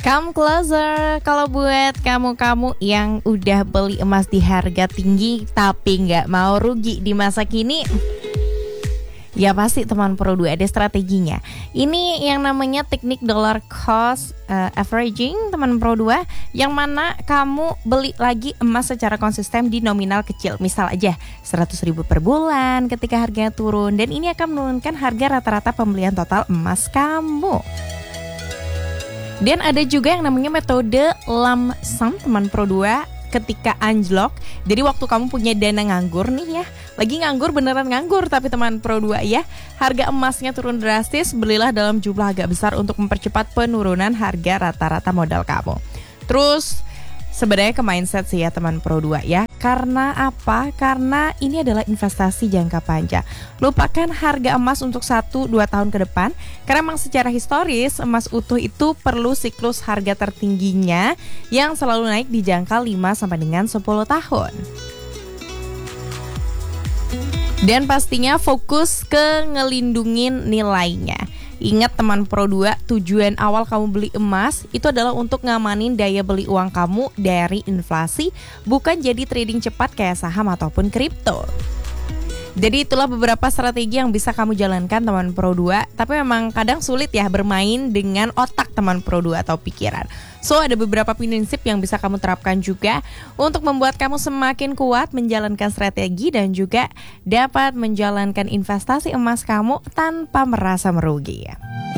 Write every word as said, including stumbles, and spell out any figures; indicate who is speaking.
Speaker 1: Come closer. Kalau buat kamu-kamu yang udah beli emas di harga tinggi tapi nggak mau rugi di masa kini, ya pasti teman Pro dua ada strateginya. Ini yang namanya teknik dollar cost uh, averaging teman Pro dua, yang mana kamu beli lagi emas secara konsisten di nominal kecil. Misal aja seratus ribu per bulan ketika harganya turun, dan ini akan menurunkan harga rata-rata pembelian total emas kamu. Dan ada juga yang namanya metode lump sum teman Pro dua ketika anjlok. Jadi waktu kamu punya dana nganggur nih ya, lagi nganggur beneran nganggur tapi teman Pro dua ya, harga emasnya turun drastis, belilah dalam jumlah agak besar untuk mempercepat penurunan harga rata-rata modal kamu. Terus sebenarnya ke mindset sih ya teman Pro dua ya. Karena apa? Karena ini adalah investasi jangka panjang. Lupakan harga emas untuk satu dua tahun ke depan, karena memang secara historis emas utuh itu perlu siklus harga tertingginya yang selalu naik di jangka lima sampai dengan sepuluh tahun. Dan pastinya fokus ke ngelindungin nilainya. Ingat teman Pro dua, tujuan awal kamu beli emas itu adalah untuk ngamanin daya beli uang kamu dari inflasi, bukan jadi trading cepat kayak saham ataupun kripto. Jadi itulah beberapa strategi yang bisa kamu jalankan teman Pro dua. Tapi memang kadang sulit ya bermain dengan otak teman Pro dua atau pikiran. So ada beberapa prinsip yang bisa kamu terapkan juga untuk membuat kamu semakin kuat menjalankan strategi dan juga dapat menjalankan investasi emas kamu tanpa merasa merugi ya.